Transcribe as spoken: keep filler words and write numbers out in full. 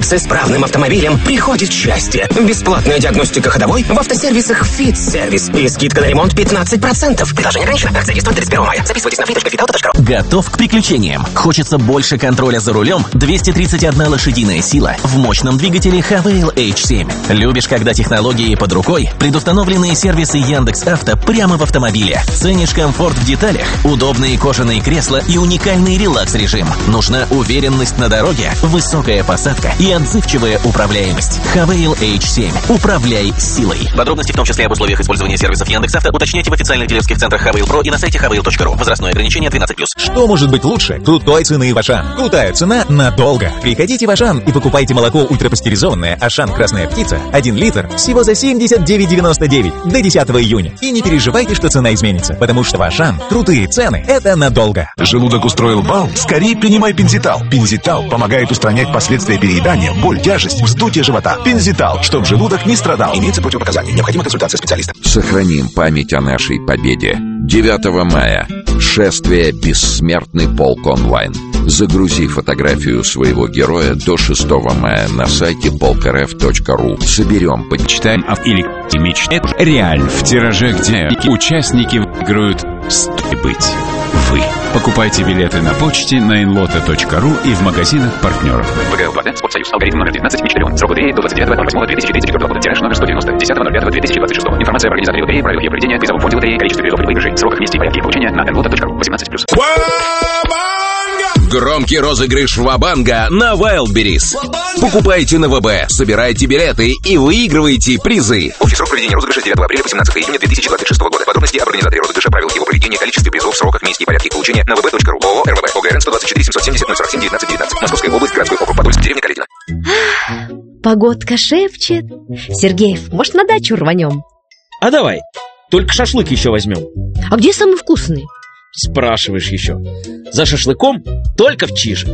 С исправным автомобилем приходит счастье. Бесплатная диагностика ходовой в автосервисах «Фит-сервис» и скидка на ремонт пятнадцать процентов. Предложение ограничено. Акция действует тридцать первого мая. Записывайтесь на фит точка фитауто точка ру. Готов к приключениям? Хочется больше контроля за рулем? двести тридцать одна лошадиная сила в мощном двигателе Хавейл эйч семь. Любишь, когда технологии под рукой? Предустановленные сервисы Яндекс.Авто прямо в автомобиле. Ценишь комфорт в деталях? Удобные кожаные кресла и уникальный релакс-режим. Нужна уверенность на дороге, высокая посадка и отзывчивая управляемость. Хавейл эйч семь. Управляй силой. Подробности, в том числе об условиях использования сервисов Яндекс.Авто, уточняйте в официальных дилерских центрах Хавейл Про и на сайте хавейл точка ру. Возрастное ограничение двенадцать плюс. Что может быть лучше крутой цены в Ашан? Крутая цена надолго. Приходите в Ашан и покупайте молоко ультрапастеризованное Ашан Красная Птица один литр всего за семьдесят девять девяносто девять до десятого июня. И не переживайте, что цена изменится, потому что в Ашан крутые цены — это надолго. Желудок устроил бал? Скорее принимай Пензитал. Пензитал помогает устранять последствия переедания, боль, тяжесть, вздутие живота. Пензитал, чтобы желудок не страдал. Имеется противопоказания. Необходима консультация специалиста. Сохраним память о нашей победе. девятого мая. Шествие «Бессмертный полк онлайн». Загрузи фотографию своего героя до шестого мая на сайте полк эр эф точка ру. Соберем, почитаем или мечтает реаль в тираже, где участники выиграют «Стой быть». Вы. Покупайте билеты на почте на инлота точка ру и в магазинах партнеров. ВГЛ Платен, Спортсоюз, алгоритм номер девятнадцать, Мичтарион. Срок лотереи до двадцать девятого ноль восьмого две тысячи тридцать четвёртого года. Тираж номер сто девяносто, десятого ноль пятого две тысячи двадцать шестого. Информация об организаторе лотереи, правилах ее проведения, призовом фонде лотереи, количестве призов и выигрышей, сроках, месте и порядке получения на инлота точка ру. восемнадцать плюс. Громкий розыгрыш Вабанга на Wildberries. Покупайте на ВБ, собирайте билеты и выигрывайте призы. Общий срок проведения розыгрыша с девятого апреля по семнадцатого июня две тысячи двадцать шестого года. Подробности об организаторе розыгрыша, правилах его проведения, количестве призов, сроках, месте и порядке получения на вэ бэ точка ру. ООО РВБ. ОГРН сто двадцать четыре семьсот семьдесят ноль сорок семь девятнадцать девятнадцать. Московская область, городской округ Подольск, деревня Калитина. Погодка шепчет. Сергеев, может, на дачу рванем? А давай, только шашлык еще возьмем. А где самый вкусный? Спрашиваешь еще. За шашлыком только в Чижик.